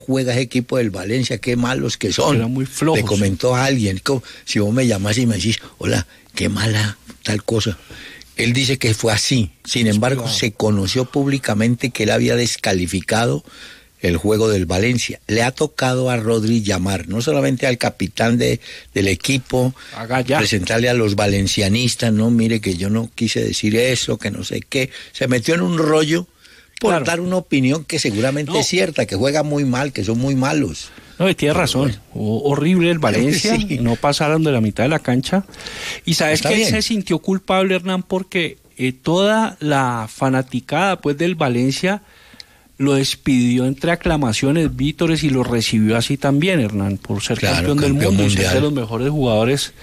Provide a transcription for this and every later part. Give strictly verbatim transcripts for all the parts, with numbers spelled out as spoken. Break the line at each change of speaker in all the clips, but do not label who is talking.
juega ese equipo del Valencia, qué malos que son.
Eran muy flojos.
Le comentó a alguien, como, si vos me llamás y me decís, hola, qué mala tal cosa. Él dice que fue así. Sin embargo, se conoció públicamente que él había descalificado el juego del Valencia. Le ha tocado a Rodri llamar, no solamente al capitán de, del equipo, presentarle a los valencianistas, no, mire que yo no quise decir eso, que no sé qué. Se metió en un rollo por claro. dar una opinión que seguramente no. es cierta, que juega muy mal, que son muy malos.
No, tiene razón. Bueno. Horrible el Valencia, sí. no pasaron de la mitad de la cancha. Y sabes Está que bien. él se sintió culpable, Hernán, porque eh, toda la fanaticada pues del Valencia lo despidió entre aclamaciones, vítores, y lo recibió así también, Hernán, por ser claro, campeón, campeón del mundo mundial. Y ser de los mejores jugadores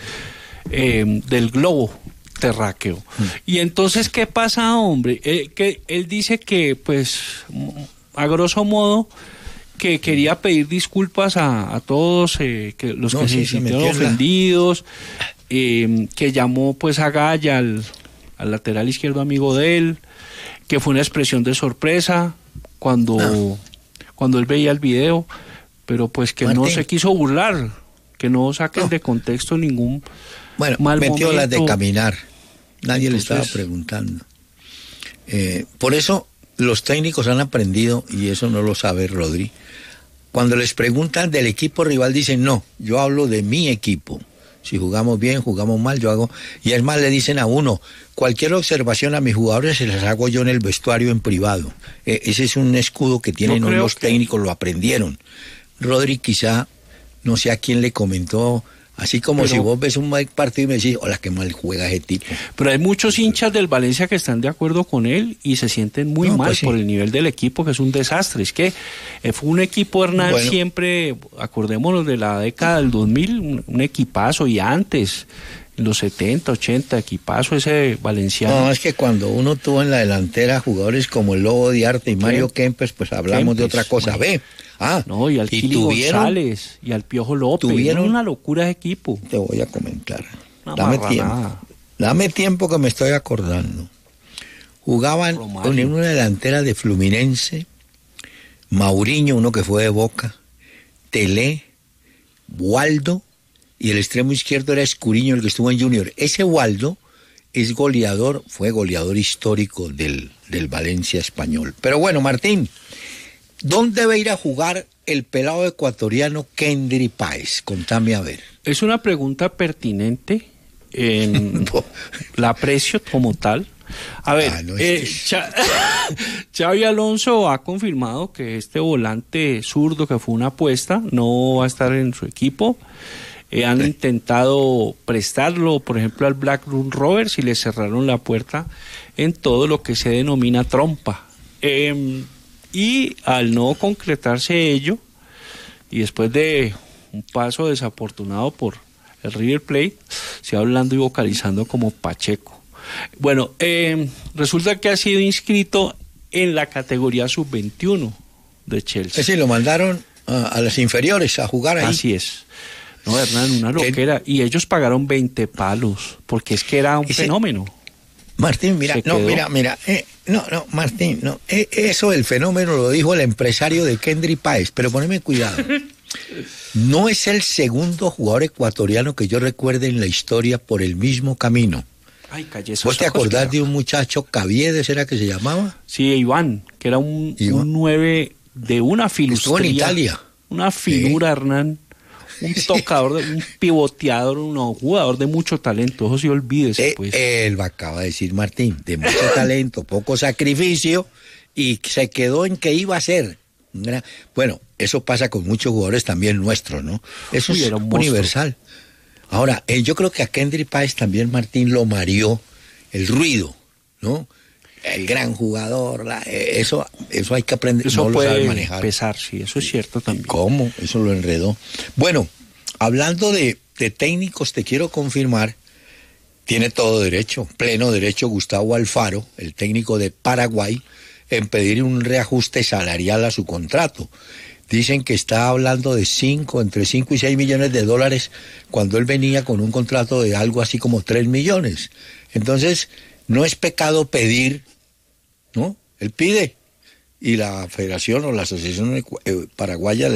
eh, del globo terráqueo. Mm. Y entonces, ¿qué pasa, hombre? Eh, que él dice que, pues, a grosso modo, que quería pedir disculpas a, a todos eh, que los no, que sí, se sintieron ofendidos, eh, que llamó pues a Gaya, al, al lateral izquierdo amigo de él, que fue una expresión de sorpresa cuando, no. cuando él veía el video, pero pues que Martín. no se quiso burlar, que no saquen no. de contexto ningún
bueno,
mal
metió
momento.
las de caminar, nadie Entonces, le estaba preguntando. Eh, por eso los técnicos han aprendido, y eso no lo sabe Rodri, cuando les preguntan del equipo rival dicen, no, yo hablo de mi equipo. Si jugamos bien, jugamos mal, yo hago... Y es más, le dicen a uno, cualquier observación a mis jugadores se las hago yo en el vestuario en privado. Eh, ese es un escudo que tienen hoy los que... técnicos, lo aprendieron. Rodri quizá, no sé a quién le comentó... Así como pero, si vos ves un mal partido y me decís, hola, qué mal juega ese tipo.
Pero hay muchos hinchas del Valencia que están de acuerdo con él y se sienten muy no, mal pues sí. por el nivel del equipo, que es un desastre. Es que eh, fue un equipo, Hernán, bueno. siempre, acordémonos de la década del dos mil, un, un equipazo, y antes, en los setenta, ochenta, equipazo ese valenciano.
No, es que cuando uno tuvo en la delantera jugadores como el Lobo Diarte y Mario Kempes, pues hablamos Kempes, de otra cosa. Bueno. Ve. Ah,
no, y al Kili González y al Piojo López. Tuvieron una locura de equipo.
Te voy a comentar. Una Dame tiempo. Dame tiempo que me estoy acordando. Jugaban Romario. En una delantera de Fluminense, Mauriño, uno que fue de Boca, Telé, Waldo, y el extremo izquierdo era Escuriño, el que estuvo en Junior. Ese Waldo es goleador, fue goleador histórico del, del Valencia español. Pero bueno, Martín, ¿dónde va a ir a jugar el pelado ecuatoriano Kendry Páez? Contame a ver.
Es una pregunta pertinente, eh, la aprecio como tal. A ver, ah, no eh, Ch- Xavi Alonso ha confirmado que este volante zurdo, que fue una apuesta, no va a estar en su equipo. Eh, han sí. intentado prestarlo, por ejemplo, al Blackburn Rovers, y le cerraron la puerta en todo lo que se denomina trompa. Eh, Y al no concretarse ello, y después de un paso desafortunado por el River Plate, se va hablando y vocalizando como Pacheco. Bueno, eh, resulta que ha sido inscrito en la categoría sub veintiuno de Chelsea.
Es decir, lo mandaron a, a las inferiores a jugar ahí.
Así es. No, Hernán, una loquera. Y ellos pagaron veinte palos, porque es que era un Ese... fenómeno.
Martín, mira, no, mira, mira, eh, no, no, Martín, no, eh, eso del fenómeno lo dijo el empresario de Kendry Páez, pero poneme cuidado, no es el segundo jugador ecuatoriano que yo recuerde en la historia por el mismo camino.
Ay, calle,
¿Vos te acordás de un muchacho Caviedes, era que se llamaba?
Sí, Iván, que era un, un nueve de una filustría.
Estuvo en Italia.
Una figura, sí. Hernán. Un tocador, de, un pivoteador, un jugador de mucho talento, eso sí, olvídese, pues.
Eh, él acaba de decir, Martín, de mucho talento, poco sacrificio, y se quedó en que iba a ser. Bueno, eso pasa con muchos jugadores también nuestros, ¿no? Eso Uy, es universal. Ahora, eh, yo creo que a Kendry Páez también, Martín, lo mareó el ruido, ¿no? El gran jugador, la, eh, eso eso hay que aprender,
eso
no
puede
lo sabe manejar.
Pesar, sí, eso es cierto también.
¿Cómo? Eso lo enredó. Bueno, hablando de, de técnicos, te quiero confirmar, tiene todo derecho, pleno derecho Gustavo Alfaro, el técnico de Paraguay, en pedir un reajuste salarial a su contrato. Dicen que está hablando de cinco, entre cinco y seis millones de dólares, cuando él venía con un contrato de algo así como tres millones. Entonces, no es pecado pedir, ¿no? Él pide, y la federación o la asociación paraguaya